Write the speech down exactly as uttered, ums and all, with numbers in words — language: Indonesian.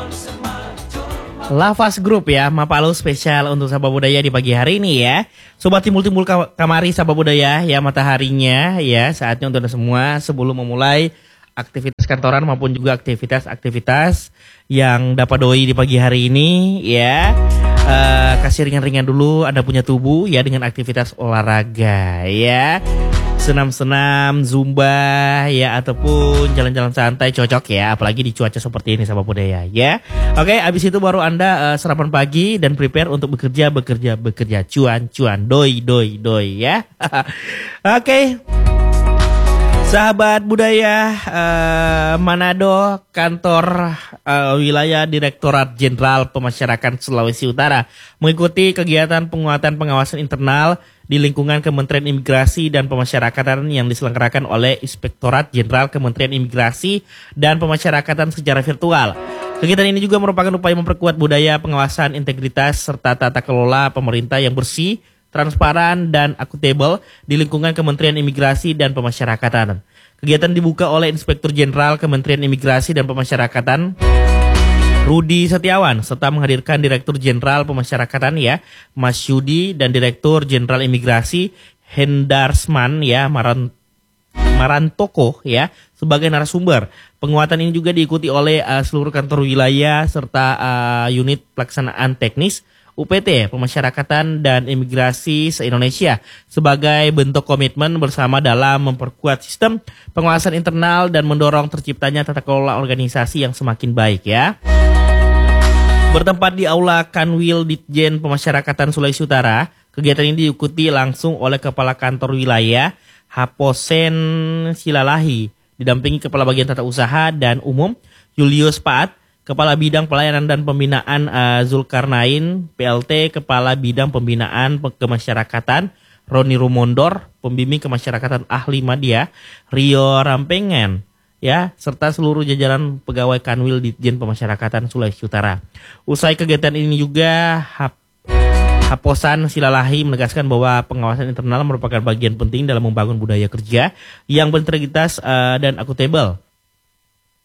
Lafaz Group ya, Mapalo spesial untuk Sabah Budaya di pagi hari ini ya. Sobat timbul-timbul kamari Sabah Budaya ya, mataharinya ya, saatnya untuk semua sebelum memulai aktivitas kantoran maupun juga aktivitas-aktivitas yang dapat doi di pagi hari ini ya. Uh, kasih ringan-ringan dulu Anda punya tubuh ya dengan aktivitas olahraga ya. Senam-senam, zumba ya, ataupun jalan-jalan santai cocok ya, apalagi di cuaca seperti ini Sabah Budaya ya. Oke, abis itu baru Anda uh, sarapan pagi dan prepare untuk bekerja, bekerja, bekerja, cuan, cuan, doi, doi, doi ya. Oke, sahabat budaya uh, Manado, kantor uh, wilayah Direktorat Jenderal Pemasyarakatan Sulawesi Utara mengikuti kegiatan penguatan pengawasan internal di lingkungan Kementerian Imigrasi dan Pemasyarakatan yang diselenggarakan oleh Inspektorat Jenderal Kementerian Imigrasi dan Pemasyarakatan secara virtual. Kegiatan ini juga merupakan upaya memperkuat budaya pengawasan, integritas, serta tata kelola pemerintah yang bersih, transparan, dan akuntabel di lingkungan Kementerian Imigrasi dan Pemasyarakatan. Kegiatan dibuka oleh Inspektur Jenderal Kementerian Imigrasi dan Pemasyarakatan Rudi Setiawan serta menghadirkan Direktur Jenderal Pemasyarakatan ya, Mas Yudi, dan Direktur Jenderal Imigrasi Hendarsman ya, Maran Marantoko ya, sebagai narasumber. Penguatan ini juga diikuti oleh uh, seluruh kantor wilayah serta uh, unit pelaksanaan teknis U P T Pemasyarakatan dan Imigrasi se-Indonesia sebagai bentuk komitmen bersama dalam memperkuat sistem pengawasan internal dan mendorong terciptanya tata kelola organisasi yang semakin baik ya. Bertempat di Aula Kanwil Ditjen Pemasyarakatan Sulawesi Utara, kegiatan ini diikuti langsung oleh Kepala Kantor Wilayah Haposen Silalahi, didampingi Kepala Bagian Tata Usaha dan Umum Julius Paat, Kepala Bidang Pelayanan dan Pembinaan uh, Zulkarnain, P L T Kepala Bidang Pembinaan Kemasyarakatan Roni Rumondor, Pembimbing Kemasyarakatan Ahli Madya Rio Rampengen ya, serta seluruh jajaran pegawai Kanwil Ditjen Pemasyarakatan Sulawesi Utara. Usai kegiatan ini juga Hap Haposan Silalahi menegaskan bahwa pengawasan internal merupakan bagian penting dalam membangun budaya kerja yang berintegritas uh, dan akuntabel.